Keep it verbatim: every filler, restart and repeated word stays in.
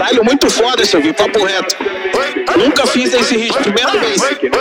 Caralho, muito foda, Silvio, papo reto. Nunca fiz esse ritmo, primeira vez.